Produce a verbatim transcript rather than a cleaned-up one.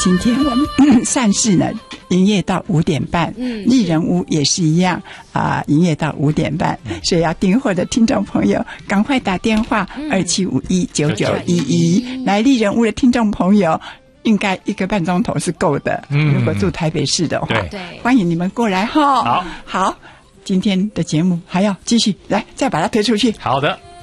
今天我们善事呢营业到五点半，嗯，丽人屋也是一样啊，营业到五点半，所以要订货的听众朋友赶快打电话二七五一九九一一，来丽人屋的听众朋友应该一个半钟头是够的，嗯，如果住台北市的话，对，欢迎你们过来哈。好，好，今天的节目还要继续来，再把它推出去。 好的。